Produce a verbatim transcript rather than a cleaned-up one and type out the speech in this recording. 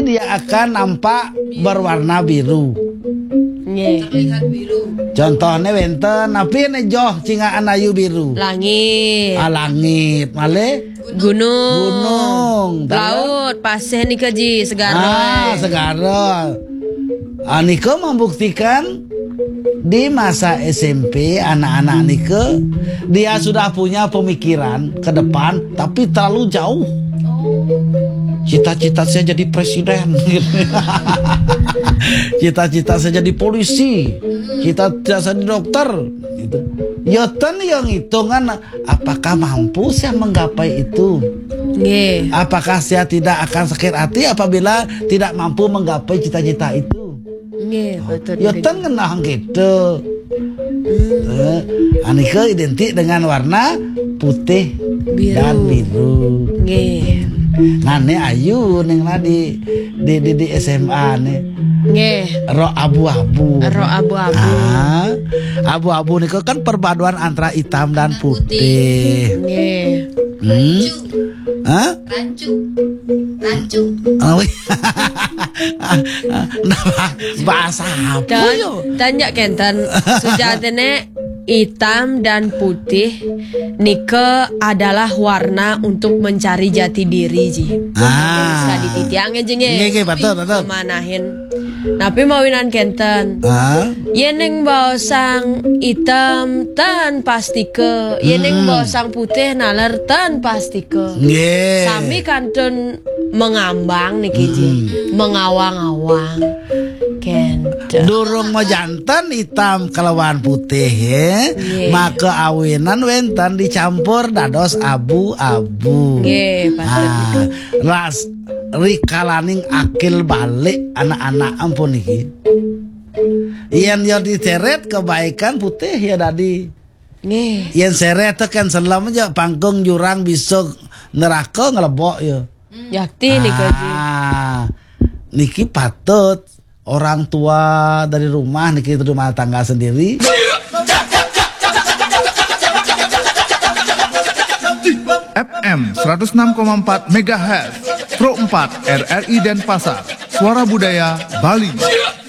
dia akan nampak berwarna biru. Terlihat biru. Contohnya wenten tapi nejoh cingaan ayu biru. Langit. Ah, langit, male Gunung. gunung. Laut, pasir nih keji, segara. Ah, segara. Ah, Nike membuktikan di masa S M P anak-anak Nike dia sudah punya pemikiran ke depan tapi terlalu jauh. Cita-cita saya jadi presiden, cita-cita saya jadi polisi, cita-cita saya jadi dokter. Gitu. Yoten yang hitungan apakah mampu saya menggapai itu? Nggih. Apakah saya tidak akan sakit hati apabila tidak mampu menggapai cita-cita itu? Nggih, betul. Yoten ngenah gitu. Hmm. Anike identik dengan warna putih Biru. dan biru. Nggih. Ngane ayu neng lah di di di, di S M A nih. Nggih. Ro abu-abu. Ro abu-abu. Ah, abu-abu nih kan perpaduan antara hitam dan putih. Nggih. Hmm? Hah? Rancu. Rancu. Oh, nah, bahasa apa Dan yo? tanya kenten sejatinya hitam dan putih Nike adalah warna untuk mencari jati diri ji. Ah. Bisa dititiang aja nge. Nge, nge, betul, betul. Manahin. Tapi mawinan kenten. Ah? Yeneng bausang hitam tan pasti ke. Yeneng bausang putih nalar tan pasti ke. Nge. Sami kantun mengambang nih kiji, mengawang-awang. Kenten. Durung mau jantan hitam kelawan putih ya. Nggih. Maka awinan wenten dicampur dados abu-abu. Nggih, patut. Ah, ras rikalaning akil balik anak-anak ampun iki. Yen yo diseret kebaikan putih ya tadi. Nggih. Yen seret tekan selam aja panggung jurang bisa neraka ngelebok ya. Yakti nih kaji. Ah, niki patut orang tua dari rumah niki rumah tangga sendiri. F M seratus enam koma empat megahertz Pro empat R R I Denpasar, Suara Budaya Bali.